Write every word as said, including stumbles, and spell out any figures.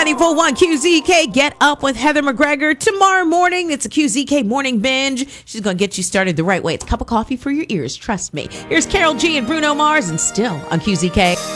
ninety-four point one Q Z K. Get up with Heather McGregor. Tomorrow morning, it's a Q Z K morning binge. She's going to get you started the right way. It's a cup of coffee for your ears. Trust me. Here's Carol G and Bruno Mars, and still on Q Z K.